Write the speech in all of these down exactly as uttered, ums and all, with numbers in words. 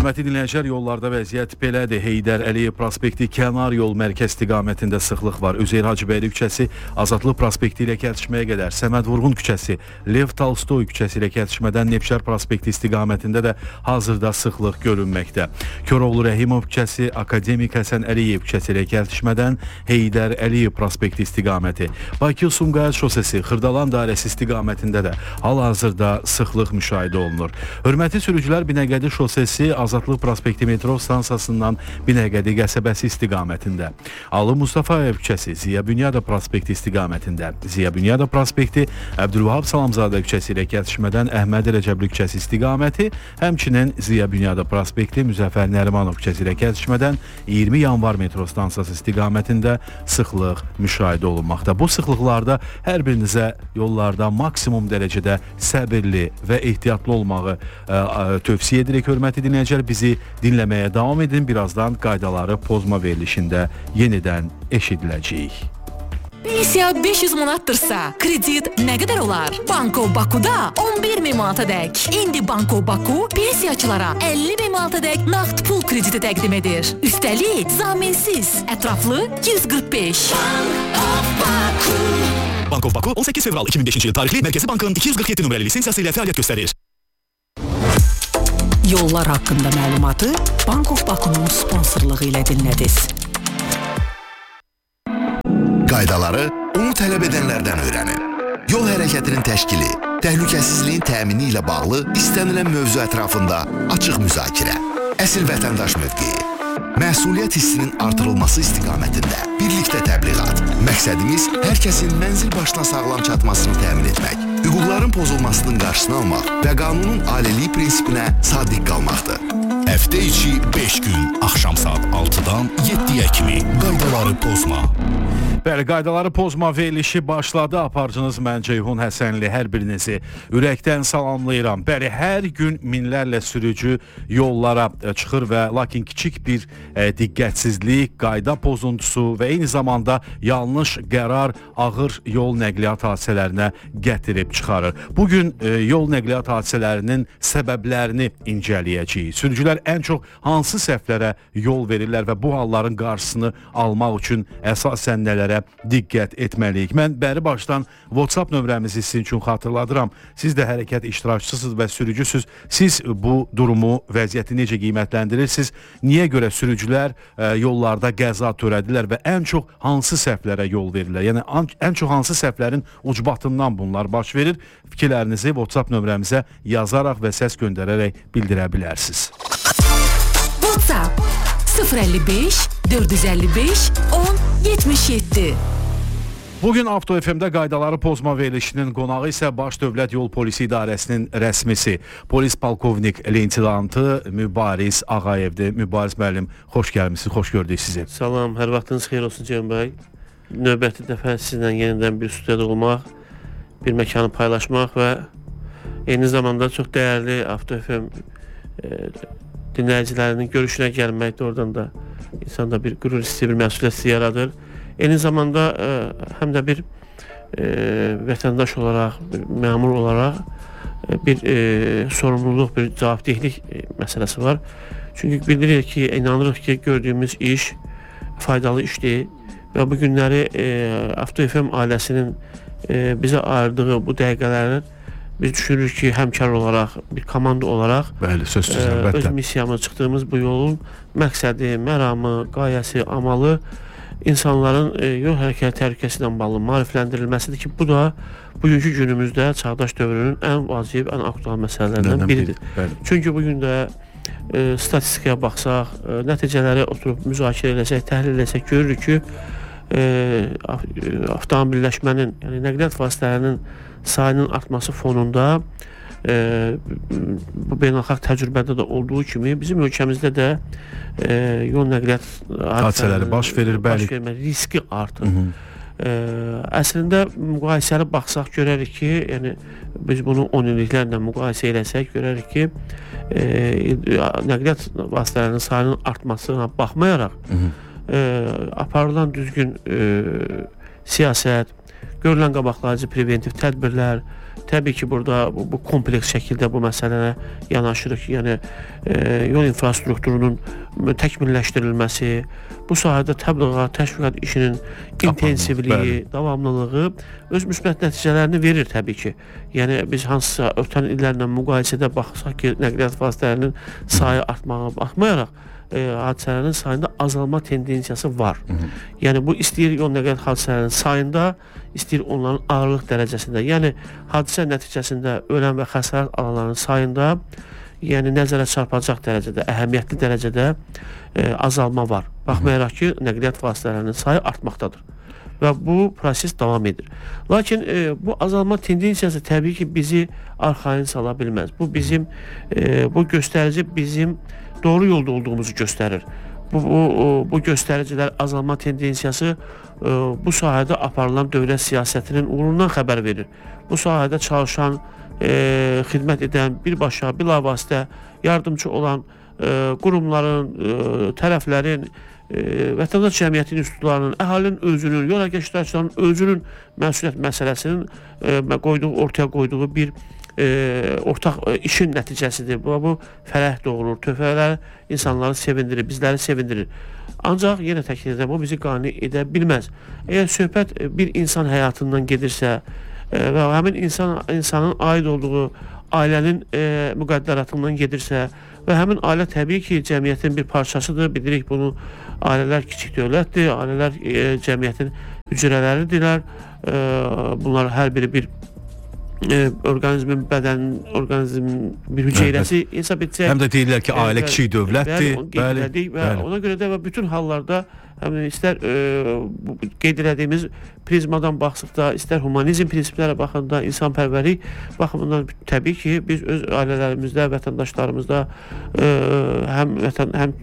Hörmətli dinləyicilər, yollarda vəziyyət belədir. Heydər Əliyev prospekti kənar yol mərkəz istiqamətində sıxlıq var. Üzeyir Hacıbəyli küçəsi Azadlıq prospekti ilə kəsişməyə qədər, Səməd Vurğun küçəsi, Lev Tolstoy küçəsi ilə kəsişmədən Nebşər prospekti istiqamətində də hazırda sıxlıq görünməkdə. Köroğlu Rəhimov küçəsi, Akademik Həsən Əliyev küçəsi ilə kəsişmədən Heydər Əliyev prospekti istiqaməti, Bakı-Sumqayıt şosesi, Xırdalan dairəsi istiqamətində də hal-hazırda sıxlıq müşahidə olunur. Hörmətli sürücülər, Binəqədi şosesi Azadlıq prospekti metro stansiyasından Binəqədi qəsəbəsi istiqamətində, Ali Mustafayev küçəsi Ziya Bünyadov prospekti istiqamətində, Ziya Bünyadov prospekti Əbdülvahab Salamzadə küçəsi ilə kəsişmədən Əhməd Rəcəbli küçəsi istiqaməti, həmçinin Ziya Bünyadov prospekti Müzəffər Nərimanov küçəsi ilə kəsişmədən iyirmi yanvar metro stansiyası istiqamətində sıxlıq müşahidə olunmaqda. Bu sıxlıqlarda hər birinizə yollarda maksimum dərəcədə səbirli və ehtiyatlı olmağı ə, ə, tövsiyə edirik. Hörmətli dinləyicilər, bizi dinləməyə davam edin. Birazdan qaydaları pozma verilişində yenidən eşidiləcəyik. Pensiya beş yüz manatdırsa, kredit nə qədər olar? Banko Baku'da on bir min manata dək. İndi Banko Baku pensiyaçılara əlli min manata dək nağd pul krediti təqdim edir. Üstəlik, zaminsiz, ətraflı yüz qırx beş. Banko Baku. Banko Baku on səkkiz fevral iki min beşinci il tarixli Mərkəzi Bankın iki yüz qırx yeddi nömrəli lisensiyası ilə fəaliyyət göstərir. Yollar haqqında məlumatı Banko Baku'nun sponsorluğu ilə dinlədiniz. Qaydaları onu tələb edənlərdən öyrənin. Yol hərəkətinin təşkili, təhlükəsizliyin təmini ilə bağlı istənilən mövzu ətrafında açıq müzakirə, əsil vətəndaş mövqeyi, məsuliyyət hissinin artırılması istiqamətində birlikdə təbliğat. Məqsədimiz hər kəsin mənzil başına sağlam çatmasını təmin etmək, hüquqların pozulmasının qarşısını almaq və qanunun aliliyi prinsipinə sadiq qalmaqdır. Həftə içi beş gün, axşam saat altıdan yeddiyə kimi qaydaları pozma. Bəli, qaydaları pozma verilişi başladı. Aparıcınız mən Ceyhun Həsənli, hər birinizi ürəkdən salamlayıram. Bəli, hər gün minlərlə sürücü yollara çıxır və lakin kiçik bir e, diqqətsizlik, qayda pozuntusu və eyni zamanda yanlış qərar ağır yol nəqliyyat hadisələrinə gətirib çıxarır. Bugün e, yol nəqliyyat hadisələrinin səbəblərini incələyəcəyik. Sürücülər ən çox hansı səhvlərə yol verirlər və bu halların qarşısını almaq üçün əsasən nələrə diqqət etməliyik. Mən bəri başdan WhatsApp nömrəmizi sizin üçün xatırladıram. Siz də hərəkət iştirakçısınız və sürücüsüz. Siz bu durumu, vəziyyəti necə qiymətləndirirsiniz? Niyə görə sürücülər e, yollarda qəza törədirlər və ən çox hansı səhvlərə yol verirlər? Yəni ən çox hansı səhvlərin ucbatından bunlar baş verir? Fikirlərinizi WhatsApp nömrəmizə yazaraq və səs göndərərək bildirə bilərsiniz. WhatsApp sıfır əlli beş dörd yüz əlli beş on yetmiş yeddi. Bugün Avto F M-də qaydaları pozma verilişinin qonağı isə Baş Dövlət Yol Polisi İdarəsinin rəsmisi, polis polkovnik leytenantı Mübariz Ağayevdir. Mübariz müəllim, xoş gəlmişsiniz, xoş gördük sizi. Salam, hər vaxtınız xeyir olsun Ceyhun bəy. Növbəti dəfə sizlə yenidən bir studiyada olmaq, bir məkanı paylaşmaq və eyni zamanda çox dəyərli Avto F M e, dinləyicilərinin görüşünə gəlmək də oradan da insanda bir qürur hissi, bir məsuliyyət hissi yaradır. Eyni zamanda e, həm də bir e, vətəndaş olaraq, bir məmur olaraq e, bir e, sorumluluq, bir cavabdehlik e, məsələsi var. Çünki bilirik ki, inanırıq ki, gördüyümüz iş faydalı işdir və bu günləri e, Avto F M ailəsinin e, bizə ayırdığı bu dəqiqələrin biz düşünürük ki, həmkar olaraq, bir komanda olaraq Bəli, sözsüz, e, əlbəttə. öz missiyamıza çıxdığımız bu yolun məqsədi, məramı, qayəsi, amalı insanların e, yol hərəkəti təhlükəsindən bağlı maarifləndirilməsidir ki, bu da bugünkü günümüzdə çağdaş dövrünün ən vacib, ən aktual məsələlərindən biridir. Bəli. Çünki bugün də e, statistikaya baxsaq, e, nəticələri oturub müzakirə eləsək, təhlil eləsək, görürük ki, e, avtomobilləşmənin, yəni nəqliyyat vasitələrinin sayının artması fonunda e, bu beynəlxalq təcrübədə də olduğu kimi bizim ölkəmizdə də e, yol nəqliyyat hadisələri baş verir, bəli. Baş vermə riski artır. Hı -hı. E, əslində müqayisəli baxsaq görərik ki, yəni biz bunu on illiklərlə müqayisə eləsək görərik ki, e, nəqliyyat vasitələrinin sayının artmasına baxmayaraq Hı -hı. E, aparılan düzgün e, siyasət, görülən qabaqlayıcı preventiv tədbirlər, təbii ki, burada bu, bu kompleks şəkildə bu məsələyə yanaşırıq. Yəni e, yol infrastrukturunun təkmilləşdirilməsi, bu sahədə təbliğat, təşviqat işinin intensivliyi, davamlılığı öz müsbət nəticələrini verir təbii ki. Yəni biz hansısa ötən illərlə müqayisədə baxsaq ki, nəqliyyat vasitələrinin sayı artmağa baxmayaraq e, hadisələrin sayında azalma tendensiyası var. Hı -hı. Yəni bu istəyir yol nəqliyyat hadisələrinin sayında, istəyir onların ağırlıq dərəcəsində. Yəni hadisə nəticəsində ölən və xəsarət alanların sayında, yəni nəzərə çarpacaq dərəcədə, əhəmiyyətli dərəcədə e, azalma var. Baxmayaraq ki, nəqliyyat vasitələrinin sayı artmaqdadır və bu proses davam edir. Lakin e, bu azalma tendensiyası təbii ki, bizi arxayın sala bilməz. Bu bizim e, bu göstərici bizim doğru yolda olduğumuzu göstərir. Bu, bu, bu göstəricilər, azalma tendensiyası e, bu sahədə aparılan dövlət siyasətinin uğurundan xəbər verir. Bu sahədə çalışan, e, xidmət edən, birbaşa, bilavasitə yardımcı olan e, qurumların, e, tərəflərin, e, vətəndaş cəmiyyətin institutlarının, əhalinin özünün, yol hərəkəti iştirakçılarının özünün məsuliyyət məsələsinin e, qoyduğu, ortaya qoyduğu bir e, ortaq e, işin nəticəsidir. Bu, bu fərəh doğurur, töhfələr insanları sevindirir, bizləri sevindirir. Ancaq yenə təkrar edirəm, o bizi qane edə bilməz. Əgər söhbət bir insan həyatından gedirsə e, və həmin insan insanın aid olduğu ailənin e, müqəddəratından gedirsə və həmin ailə təbii ki, cəmiyyətin bir parçasıdır. Bilirik bunu, ailələr kiçik dövlətdir, ailələr e, cəmiyyətin hücrələridirlər. E, bunlar hər biri bir e, orqanizmin, bədənin, orqanizmin bir hüceyrəsi hesab edəcək. Həm də deyirlər ki, ailə e, kiçik dövlətdir. Bəli, bəli, və bəli. Ona görə də və bütün hallarda həmin istər e, bu, qeyd elədiyimiz prizmadan baxsıqda, istər humanizm prinsiplərə baxanda, insanpərvərlik baxımından təbii ki, biz öz ailələrimizdə, vətəndaşlarımızda e, həm vətən həm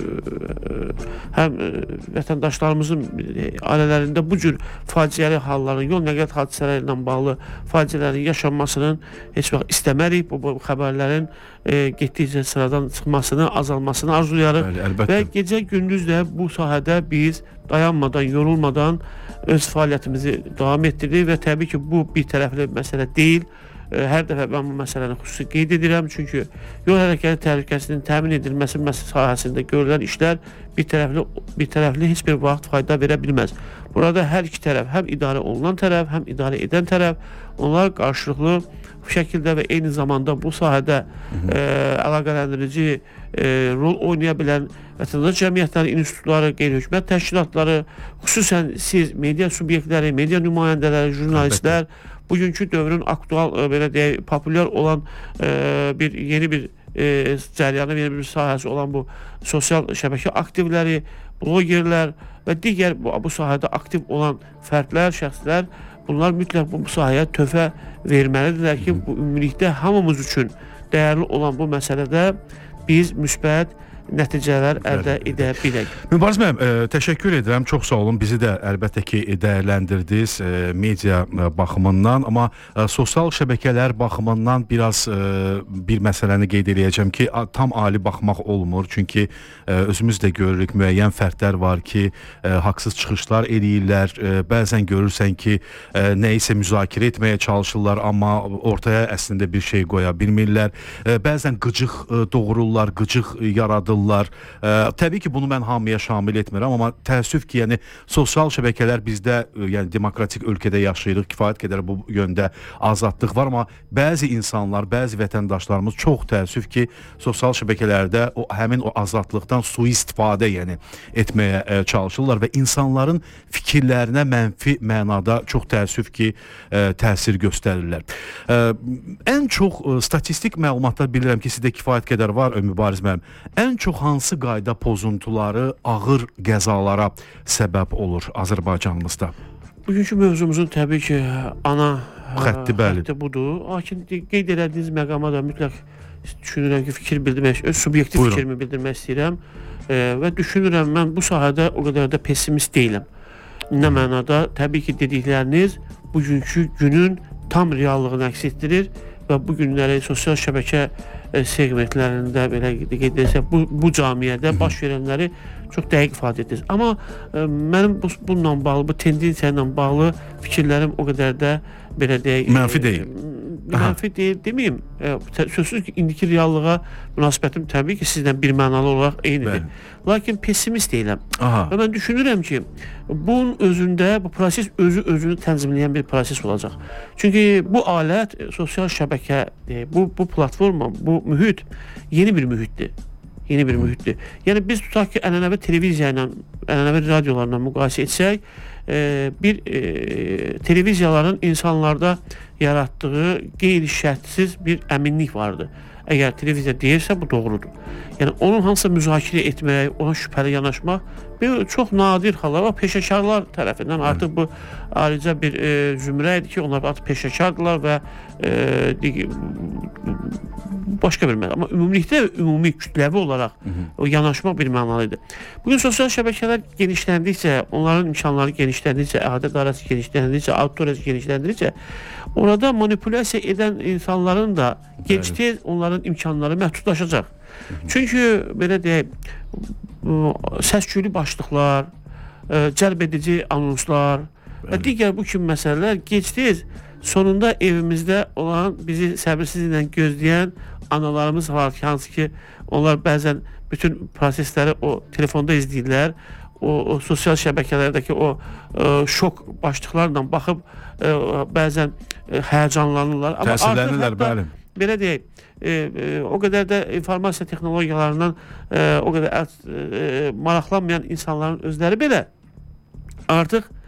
e, həm e, vətəndaşlarımızın ailələrində bu cür faciəli halların, yol nəqliyyat hadisələri ilə bağlı faciələrin yaşanmasının heç vaxt istəmərik. Bu, bu xəbərlərin e, getdikcə sıradan çıxmasını, azalmasını arzulayarıq. Bəli, və gecə gündüz də bu sahədə biz dayanmadan, yorulmadan öz fəaliyyətimizi davam etdiririk və təbii ki, bu bir tərəfli məsələ deyil. Hər dəfə mən bu məsələni xüsusi qeyd edirəm, çünki yol hərəkəti təhlükəsinin təmin edilməsi sahəsində görülən işlər bir tərəfli, bir tərəfli heç bir vaxt fayda verə bilməz. Burada hər iki tərəf, həm idarə olunan tərəf, həm idarə edən tərəf, onlar qarşılıqlı bu şəkildə və eyni zamanda bu sahədə e, əlaqələndirici e, rol oynaya bilən vətəndaş cəmiyyətləri, institutları, qeyri-hökumət təşkilatları, xüsusən siz, media subyektləri, media nümayəndələri, jurnalistlər, bugünkü dövrün aktual, e, belə deyək, populyar olan e, bir yeni bir e, cəryanı, yeni bir sahəsi olan bu sosial şəbəkə aktivləri, blogerlər və digər bu, bu sahədə aktiv olan fərdlər, şəxslər, bunlar mütləq bu sahəyə töhfə verməlidirlər ki, bu ümumilikdə hamımız üçün dəyərli olan bu məsələdə biz müsbət nəticələr əldə edə bilək. Mübariz müəllim, e, təşəkkür edirəm. Çox sağ olun. Bizi də əlbəttə ki, dəyərləndirdiniz e, media e, baxımından, amma e, sosial şəbəkələr baxımından biraz e, bir məsələni qeyd edəcəm ki, a, tam ali baxmaq olmur. Çünki e, özümüz də görürük, müəyyən fərdlər var ki, e, haqsız çıxışlar eləyirlər. E, bəzən görürsən ki, e, nəyisə müzakirə etməyə çalışırlar, amma ortaya əslində bir şey qoya bilmirlər. E, bəzən qıcıq e, doğururlar, qıcıq e, yaradırlar. Ə, təbii ki, bunu mən hamıya şamil etmirəm, amma təəssüf ki, yəni sosial şəbəkələr bizdə, yəni demokratik ölkədə yaşayırıq, kifayət qədər bu yöndə azadlıq var, amma bəzi insanlar, bəzi vətəndaşlarımız çox təəssüf ki, sosial şəbəkələrdə o həmin o azadlıqdan sui-istifadə, yəni etməyə ə, çalışırlar və insanların fikirlərinə mənfi mənada çox təəssüf ki, ə, təsir göstərirlər. Ə, ən çox ə, statistik məlumatlar bilirəm ki, sizdə kifayət qədər var, Mübariz müəllim. Ən çox hansı qayda pozuntuları ağır qəzalara səbəb olur Azərbaycanımızda? Bugünkü mövzumuzun təbii ki, ana xətti, bəli. xətti budur. Lakin qeyd elədiyiniz məqama da mütləq düşünürəm ki, fikir bildirmək, öz subyektiv Buyurun. fikrimi bildirmək istəyirəm e, və düşünürəm, mən bu sahədə o qədər də pessimist deyiləm. Nə mənada? Təbii ki, dedikləriniz bugünkü günün tam reallığını əks etdirir və bu günləri sosial şəbəkə segmentlərində belə qeyd etsək, bu, bu camiyyədə baş verənləri çox dəqiq ifadə edirsiniz. Amma ə, mənim bu, bununla bağlı, bu tendensiya ilə bağlı fikirlərim o qədər də belə deyək, mənfi deyil. mənfi deyil deməyim. E, sözsüz ki, indiki reallığa münasibətim təbii ki, sizdən bir mənalı olaraq eynidir. Bəli. Lakin pessimist deyiləm. Aha. Və mən düşünürəm ki, bunun özündə, bu proses özü özünü tənzimləyən bir proses olacaq. Çünki bu alət, sosial şəbəkə, bu, bu platforma, bu mühit yeni bir mühitdir. Yeni bir mühitdir. Yəni biz tutaq ki, ənənəvi televiziya ilə, ənənəvi radiolarla müqayisə etsək, e, bir e, televiziyaların insanlarda yaratdığı qeyri-şərtsiz bir əminlik vardır. Əgər televiziya deyirsə, bu doğrudur. Yəni onun hansısa müzakirə etmək, ona şübhəli yanaşmaq bir çox nadir hallar var. Peşəkarlar tərəfindən artıq bu ayrıca bir e, zümrə idi ki, onlar artıq peşəkardırlar və e, başqa bir məna. Amma ümumilikdə ümumi kütləvi olaraq Hı -hı. o yanaşmaq bir mənalıdır. Bugün sosial şəbəkələr genişləndikcə, onların imkanları genişləndikcə, əhatə dairəsi genişləndikcə, auditoriyası genişləndikcə, orada manipulyasiya edən insanların da gec-tez onların imkanları məhdudlaşacaq. Hı -hı. Çünki belə deyək, səs-küylü başlıqlar, cəlb edici anonslar və digər bu kimi məsələlər gec-tez sonunda evimizdə olan, bizi səbirsizliklə gözləyən analarımız var ki, hansı ki, onlar bəzən bütün prosesləri o telefonda izləyirlər, o, o sosial şəbəkələrdəki o e, şok başlıqlarla baxıb e, bəzən e, həyəcanlanırlar. Təsirlənirlər, bəli. Belə deyək, e, e, o qədər də informasiya texnologiyalarından e, o qədər e, maraqlanmayan insanların özləri belə artıq